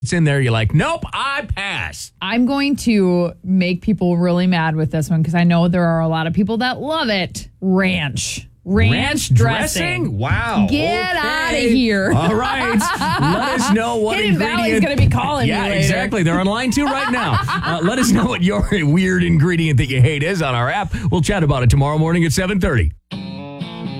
It's in there. You're like, nope, I pass. I'm going to make people really mad with this one because I know there are a lot of people that love it. Ranch dressing. Wow. Get out of here. All right. Let us know what Hidden Valley's ingredient. going to be calling you Yeah, later. exactly. They're on line 2 right now. Let us know what your weird ingredient that you hate is on our app. We'll chat about it tomorrow morning at 7:30.